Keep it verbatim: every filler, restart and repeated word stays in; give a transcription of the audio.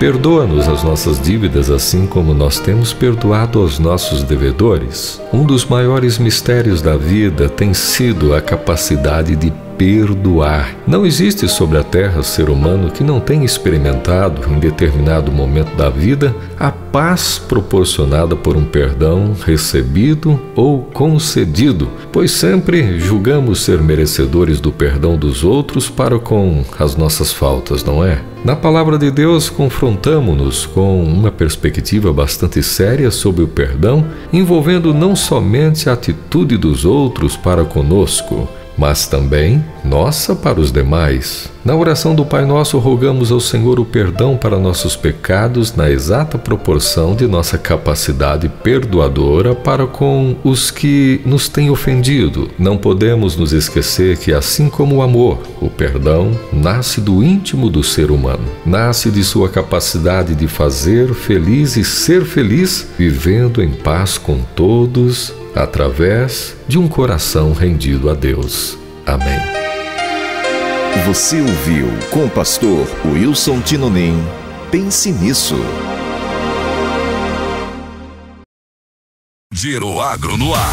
Perdoa-nos as nossas dívidas, assim como nós temos perdoado aos nossos devedores. Um dos maiores mistérios da vida tem sido a capacidade de perdoar. Não existe sobre a terra ser humano que não tenha experimentado, em determinado momento da vida, a paz proporcionada por um perdão recebido ou concedido, pois sempre julgamos ser merecedores do perdão dos outros para com as nossas faltas, não é? Na palavra de Deus, confrontamo-nos com uma perspectiva bastante séria sobre o perdão, envolvendo não somente a atitude dos outros para conosco, mas também nossa para os demais. Na oração do Pai Nosso, rogamos ao Senhor o perdão para nossos pecados na exata proporção de nossa capacidade perdoadora para com os que nos têm ofendido. Não podemos nos esquecer que, assim como o amor, o perdão nasce do íntimo do ser humano. Nasce de sua capacidade de fazer feliz e ser feliz, vivendo em paz com todos, através de um coração rendido a Deus. Amém. Você ouviu com o pastor Wilson Tinonim. Pense nisso. Giro Agro no ar.